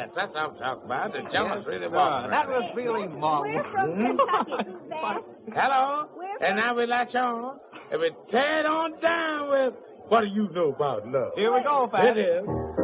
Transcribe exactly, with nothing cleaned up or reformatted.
Yes, that's what I'm talking about. The jealous really walking. That was really marvelous. We're from Kentucky, Suzanne. Hello? We're And now we latch on. And we tear it on down with what do you know about love? Here we go, Pat. It is.